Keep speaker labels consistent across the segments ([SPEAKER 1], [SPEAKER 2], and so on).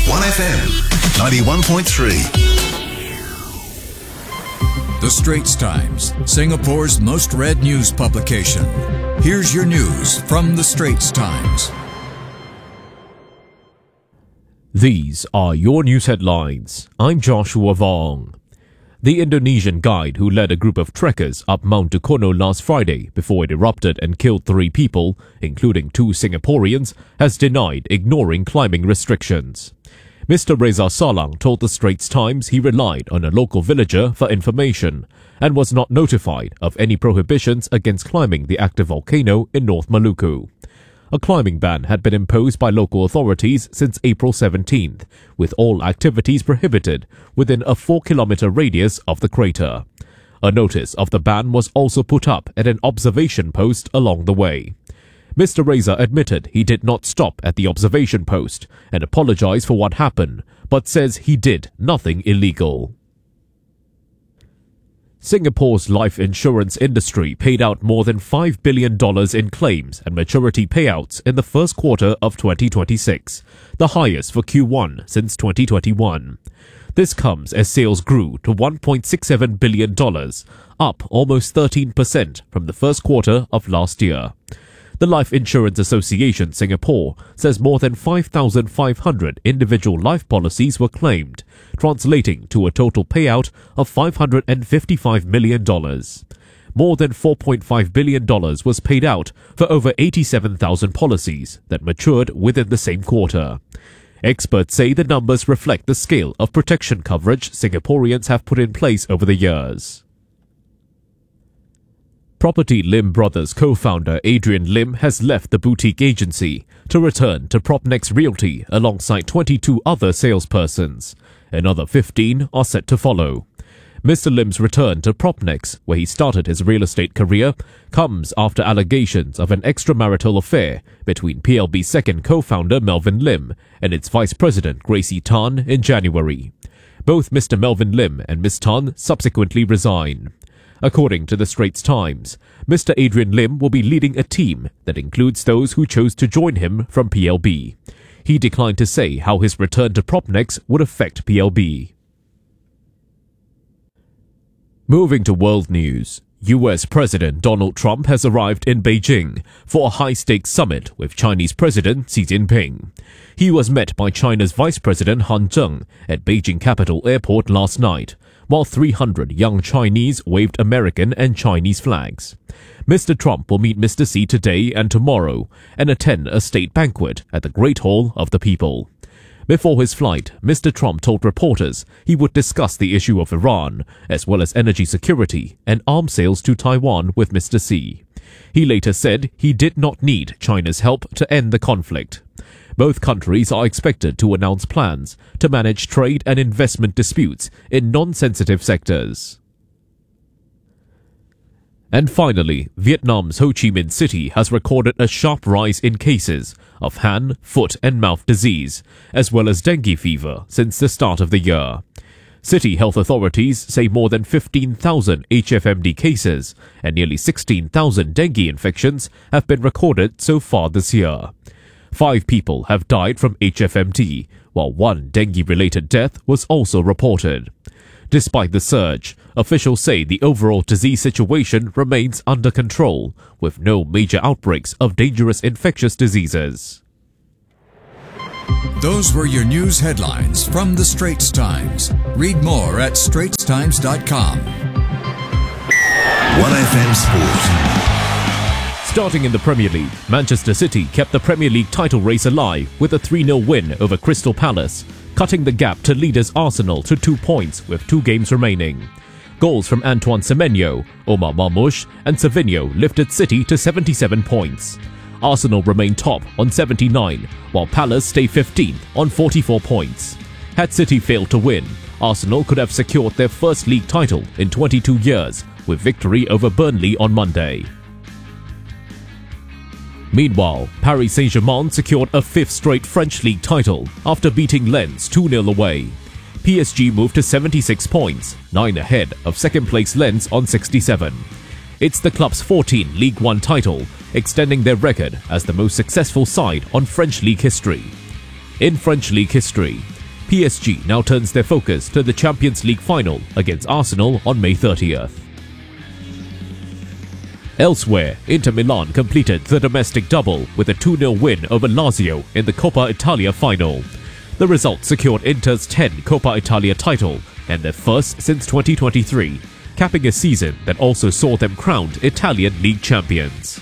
[SPEAKER 1] 1FM 91.3.
[SPEAKER 2] The Straits Times, Singapore's most read news publication. Here's your news from The Straits Times.
[SPEAKER 3] These are your news headlines. I'm Joshua Vong. The Indonesian guide who led a group of trekkers up Mount Dukono last Friday before it erupted and killed 3 people, including 2 Singaporeans, has denied ignoring climbing restrictions. Mr. Reza Salang told the Straits Times he relied on a local villager for information and was not notified of any prohibitions against climbing the active volcano in North Maluku. A climbing ban had been imposed by local authorities since April 17th, with all activities prohibited within a 4-kilometer radius of the crater. A notice of the ban was also put up at an observation post along the way. Mr. Reza admitted he did not stop at the observation post and apologized for what happened, but says he did nothing illegal. Singapore's life insurance industry paid out more than $5 billion in claims and maturity payouts in the first quarter of 2026, the highest for Q1 since 2021. This comes as sales grew to $1.67 billion, up almost 13% from the first quarter of last year. The Life Insurance Association Singapore says more than 5,500 individual life policies were claimed, translating to a total payout of $555 million. More than $4.5 billion was paid out for over 87,000 policies that matured within the same quarter. Experts say the numbers reflect the scale of protection coverage Singaporeans have put in place over the years. Property Lim Brothers co-founder Adrian Lim has left the boutique agency to return to Propnex Realty alongside 22 other salespersons. Another 15 are set to follow. Mr. Lim's return to Propnex, where he started his real estate career, comes after allegations of an extramarital affair between PLB's second co-founder Melvin Lim and its vice president Gracie Tan in January. Both Mr. Melvin Lim and Ms. Tan subsequently resigned. According to the Straits Times, Mr. Adrian Lim will be leading a team that includes those who chose to join him from PLB. He declined to say how his return to Propnex would affect PLB. Moving to world news, US President Donald Trump has arrived in Beijing for a high-stakes summit with Chinese President Xi Jinping. He was met by China's Vice President Han Zheng at Beijing Capital Airport last night, while 300 young Chinese waved American and Chinese flags. Mr. Trump will meet Mr. Xi today and tomorrow and attend a state banquet at the Great Hall of the People. Before his flight, Mr. Trump told reporters he would discuss the issue of Iran, as well as energy security and arms sales to Taiwan with Mr. Xi. He later said he did not need China's help to end the conflict. Both countries are expected to announce plans to manage trade and investment disputes in non-sensitive sectors. And finally, Vietnam's Ho Chi Minh City has recorded a sharp rise in cases of hand, foot and mouth disease, as well as dengue fever since the start of the year. City health authorities say more than 15,000 HFMD cases and nearly 16,000 dengue infections have been recorded so far this year. 5 people have died from HFMD, while 1 dengue-related death was also reported. Despite the surge, officials say the overall disease situation remains under control, with no major outbreaks of dangerous infectious diseases.
[SPEAKER 2] Those were your news headlines from The Straits Times. Read more at straitstimes.com.
[SPEAKER 1] 1FM Sport.
[SPEAKER 3] Starting in the Premier League, Manchester City kept the Premier League title race alive with a 3-0 win over Crystal Palace, cutting the gap to leaders Arsenal to 2 points with 2 games remaining. Goals from Antoine Semenyo, Omar Marmoush and Savinho lifted City to 77 points. Arsenal remain top on 79, while Palace stay 15th on 44 points. Had City failed to win, Arsenal could have secured their first league title in 22 years with victory over Burnley on Monday. Meanwhile, Paris Saint-Germain secured a 5th straight French league title after beating Lens 2-0 away. PSG moved to 76 points, 9 ahead of second-place Lens on 67. It's the club's 14th League One title, extending their record as the most successful side on French league history. In French league history, PSG now turns their focus to the Champions League final against Arsenal on May 30th. Elsewhere, Inter Milan completed the domestic double with a 2-0 win over Lazio in the Coppa Italia final. The result secured Inter's 10th Coppa Italia title and their first since 2023, capping a season that also saw them crowned Italian league champions.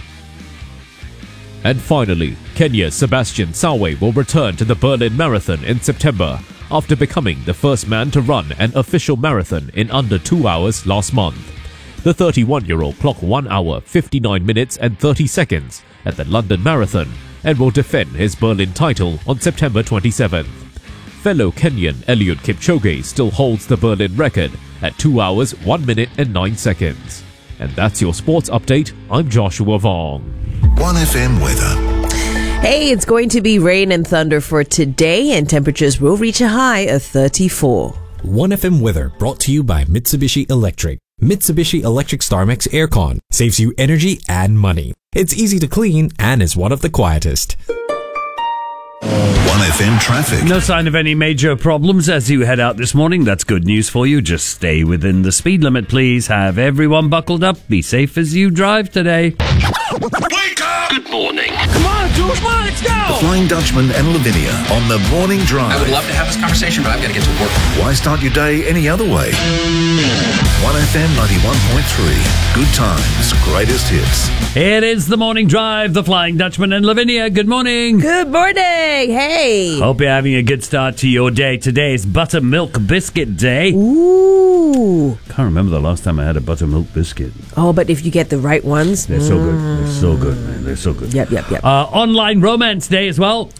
[SPEAKER 3] And finally, Kenya's Sebastian Sawe will return to the Berlin Marathon in September after becoming the first man to run an official marathon in under 2 hours last month. The 31-year-old clocked 1 hour, 59 minutes and 30 seconds at the London Marathon and will defend his Berlin title on September 27th. Fellow Kenyan Eliud Kipchoge still holds the Berlin record at 2 hours, 1 minute and 9 seconds. And that's your sports update. I'm Joshua Vong.
[SPEAKER 1] 1FM weather.
[SPEAKER 4] Hey, it's going to be rain and thunder for today, and temperatures will reach a high of 34.
[SPEAKER 5] 1FM weather brought to you by Mitsubishi Electric. Mitsubishi Electric StarMax Aircon saves you energy and money. It's easy to clean and is one of the quietest.
[SPEAKER 1] 1FM traffic.
[SPEAKER 6] No sign of any major problems as you head out this morning. That's good news for you. Just stay within the speed limit, please. Have everyone buckled up. Be safe as you drive today.
[SPEAKER 1] Wake up!
[SPEAKER 7] Good morning.
[SPEAKER 6] Come on, Jules, come on, let's go!
[SPEAKER 1] Flying Dutchman and Lavinia on the morning drive.
[SPEAKER 7] I would love to have this conversation, but I've got to get to work.
[SPEAKER 1] Why start your day any other way? 1FM 91.3. Good times, greatest hits.
[SPEAKER 6] It is the morning drive, the Flying Dutchman and Lavinia. Good morning.
[SPEAKER 4] Good morning. Hey.
[SPEAKER 6] Hope you're having a good start to your day. Today is Buttermilk Biscuit Day.
[SPEAKER 4] Ooh.
[SPEAKER 6] Can't remember the last time I had a buttermilk biscuit.
[SPEAKER 4] Oh, but if you get the right ones.
[SPEAKER 6] They're so good. They're so good, man. They're so good.
[SPEAKER 4] Yep.
[SPEAKER 6] Online Romance Day as well.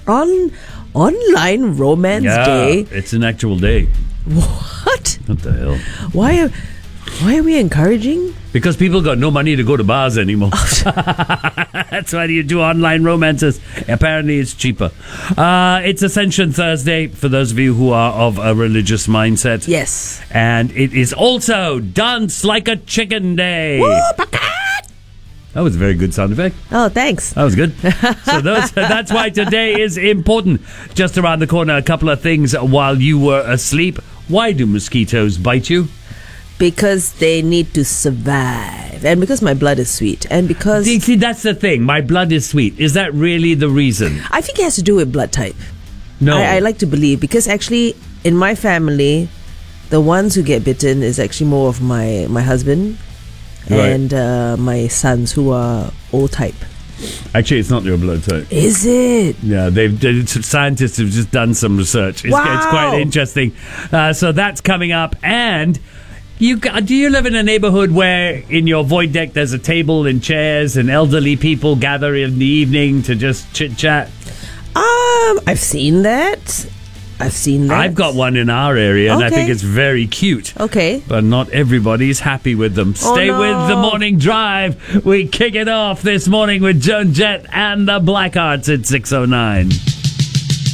[SPEAKER 4] Online Romance Day?
[SPEAKER 6] It's an actual day.
[SPEAKER 4] What?
[SPEAKER 6] What the hell?
[SPEAKER 4] Why are we encouraging?
[SPEAKER 6] Because people got no money to go to bars anymore. That's why you do online romances. Apparently it's cheaper. It's Ascension Thursday for those of you who are of a religious mindset.
[SPEAKER 4] Yes.
[SPEAKER 6] And it is also Dance Like a Chicken Day.
[SPEAKER 4] Woo,
[SPEAKER 6] that was a very good sound effect.
[SPEAKER 4] Oh, thanks.
[SPEAKER 6] That was good. So that's why today is important. Just around the corner, a couple of things while you were asleep. Why do mosquitoes bite you?
[SPEAKER 4] Because they need to survive. And because my blood is sweet. And because...
[SPEAKER 6] See, that's the thing. My blood is sweet. Is that really the reason?
[SPEAKER 4] I think it has to do with blood type.
[SPEAKER 6] No.
[SPEAKER 4] I like to believe. Because actually, in my family, the ones who get bitten is actually more of my husband.
[SPEAKER 6] Right.
[SPEAKER 4] And my sons who are O type.
[SPEAKER 6] Actually, it's not your blood type.
[SPEAKER 4] Is it?
[SPEAKER 6] Yeah, scientists have just done some research. It's quite interesting. So that's coming up. And do you live in a neighborhood where in your void deck there's a table and chairs and elderly people gather in the evening to just chit chat?
[SPEAKER 4] I've seen that.
[SPEAKER 6] I've got one in our area, and I think it's very cute.
[SPEAKER 4] Okay.
[SPEAKER 6] But not everybody's happy with them. Stay with the morning drive. We kick it off this morning with Joan Jett and the Blackhearts at 6:09.